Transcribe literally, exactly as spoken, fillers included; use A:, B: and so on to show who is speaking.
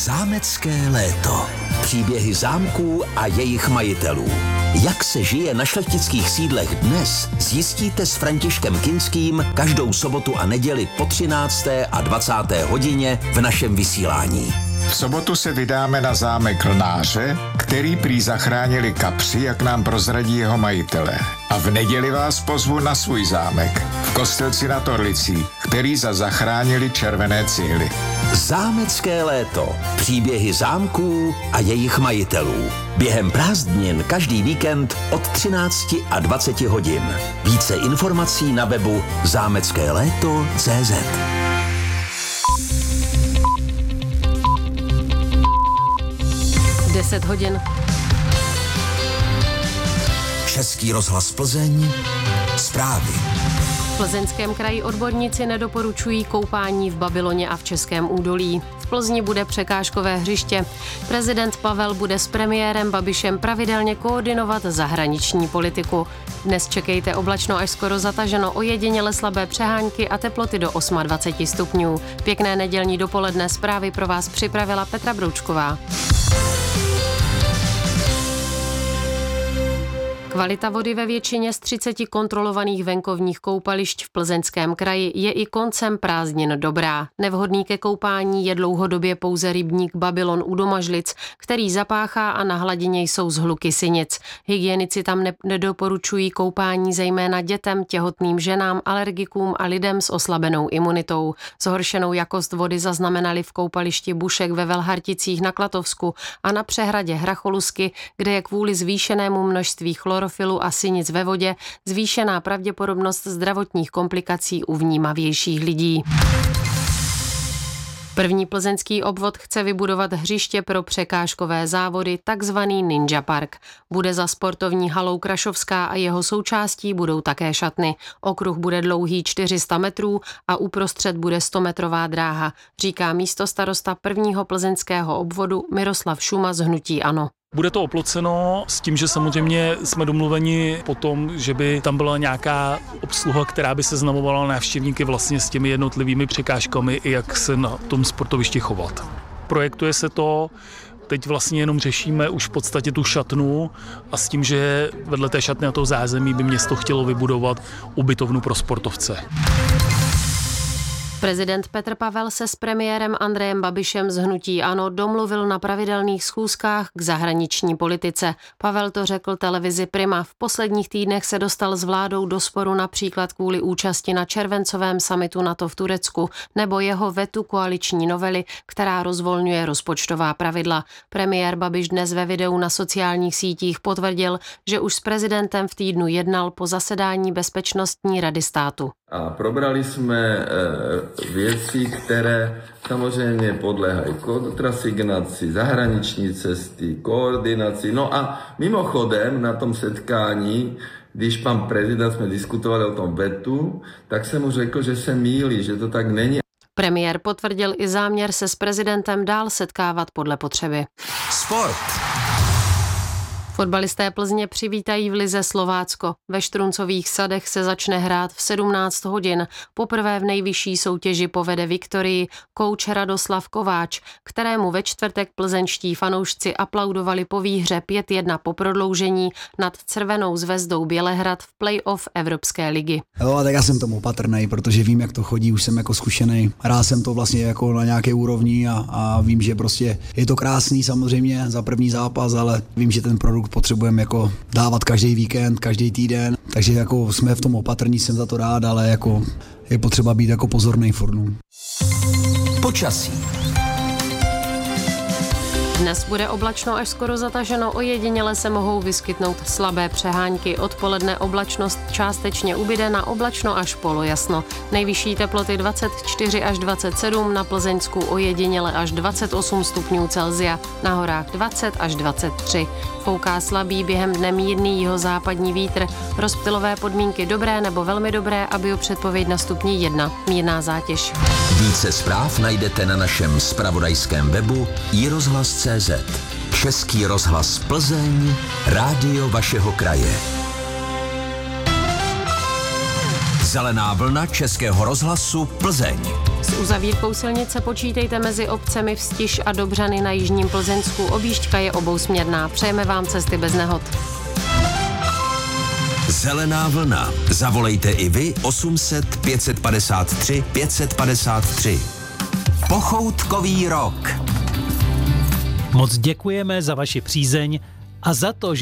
A: Zámecké léto. Příběhy zámků a jejich majitelů. Jak se žije na šlechtických sídlech dnes, zjistíte s Františkem Kinským každou sobotu a neděli po třinácté a dvacáté hodině v našem vysílání.
B: V sobotu se vydáme na zámek Lnáře, který prý zachránili kapři, jak nám prozradí jeho majitelé. A v neděli vás pozvu na svůj zámek v Kostelci nad Orlicí, který za zachránili červené cihly.
A: Zámecké léto. Příběhy zámků a jejich majitelů. Během prázdnin každý víkend od třinácti a dvaceti hodin. Více informací na webu zámecké léto tečka cé zet.
C: deset hodin.
A: Český rozhlas Plzeň. Zprávy.
C: V Plzeňském kraji odborníci nedoporučují koupání v Babyloně a v Českém údolí. V Plzni bude překážkové hřiště. Prezident Pavel bude s premiérem Babišem pravidelně koordinovat zahraniční politiku. Dnes čekejte oblačno až skoro zataženo, ojediněle slabé přehánky a teploty do dvacet osm stupňů. Pěkné nedělní dopoledne, zprávy pro vás připravila Petra Broučková. Kvalita vody ve většině z třiceti kontrolovaných venkovních koupališť v Plzeňském kraji je i koncem prázdnin dobrá. Nevhodný ke koupání je dlouhodobě pouze rybník Babylon u Domažlic, který zapáchá a na hladině jsou zhluky sinic. Hygienici tam ne- nedoporučují koupání zejména dětem, těhotným ženám, alergikům a lidem s oslabenou imunitou. Zhoršenou jakost vody zaznamenali v koupališti Bušek ve Velharticích na Klatovsku a na přehradě Hracholusky, kde je kvůli zvýšenému množství chlor chlorofilu a sinic ve vodě zvýšená pravděpodobnost zdravotních komplikací u vnímavějších lidí. První plzeňský obvod chce vybudovat hřiště pro překážkové závody, takzvaný Ninja Park. Bude za sportovní halou Krašovská a jeho součástí budou také šatny. Okruh bude dlouhý čtyři sta metrů a uprostřed bude stometrová dráha, říká místostarosta prvního plzeňského obvodu Miroslav Šuma z hnutí ANO.
D: Bude to oploceno s tím, že samozřejmě jsme domluveni potom, že by tam byla nějaká obsluha, která by seznamovala návštěvníky vlastně s těmi jednotlivými překážkami i jak se na tom sportovišti chovat. Projektuje se to, teď vlastně jenom řešíme už v podstatě tu šatnu a s tím, že vedle té šatny a toho zázemí by město chtělo vybudovat ubytovnu pro sportovce.
C: Prezident Petr Pavel se s premiérem Andrejem Babišem z hnutí ANO domluvil na pravidelných schůzkách k zahraniční politice. Pavel to řekl televizi Prima. V posledních týdnech se dostal s vládou do sporu například kvůli účasti na červencovém summitu NATO v Turecku nebo jeho vetu koaliční novely, která rozvolňuje rozpočtová pravidla. Premiér Babiš dnes ve videu na sociálních sítích potvrdil, že už s prezidentem v týdnu jednal po zasedání Bezpečnostní rady státu.
E: A probrali jsme e, věci, které samozřejmě podléhají kontrasignaci, zahraniční cesty, koordinaci. No a mimochodem na tom setkání, když pan prezident jsme diskutovali o tom vetu, tak jsem mu řekl, že se mýlí, že to tak není.
C: Premiér potvrdil i záměr se s prezidentem dál setkávat podle potřeby.
A: Sport.
C: Fotbalisté Plzně přivítají v lize Slovácko. Ve Štruncových sadech se začne hrát v sedmnáct hodin. Poprvé v nejvyšší soutěži povede Viktorii kouč Radoslav Kováč, kterému ve čtvrtek plzeňští fanoušci aplaudovali po výhře pět jedna po prodloužení nad Crvenou zvezdou Bělehrad v play-off Evropské ligy.
F: Jo, tak já jsem tomu opatrnej, protože vím, jak to chodí, už jsem jako zkušený. Hrál jsem to vlastně jako na nějaké úrovni a, a vím, že prostě je to krásný samozřejmě za první zápas, ale vím, že ten produkt potřebujeme jako dávat každý víkend, každý týden, takže jako jsme v tom opatrní, jsem za to rád, ale jako je potřeba být jako pozorný furt.
A: Počasí.
C: Dnes bude oblačno až skoro zataženo, ojediněle se mohou vyskytnout slabé přehánky. Odpoledne oblačnost částečně ubyde na oblačno až polojasno. Nejvyšší teploty dvacet čtyři až dvacet sedm, na Plzeňsku ojediněle až dvacet osm stupňů Celsia, na horách dvacet až dvacet tři. Fouká slabý, během dne mírný jihozápadní vítr, rozptylové podmínky dobré nebo velmi dobré a biopředpověď na stupni jedna, mírná zátěž.
A: Více zpráv najdete na našem zpravodajském webu i rozhlas tečka cé zet. Český rozhlas Plzeň, rádio vašeho kraje. Zelená vlna Českého rozhlasu Plzeň.
C: S uzavírkou silnice počítejte mezi obcemi Vstiž a Dobřany na jižním Plzeňsku. Objížďka je obousměrná. Přejeme vám cesty bez nehod.
A: Zelená vlna. Zavolejte i vy osm set pět padesát tři pět padesát tři. Pochoutkový rok.
G: Moc děkujeme za vaši přízeň a za to, že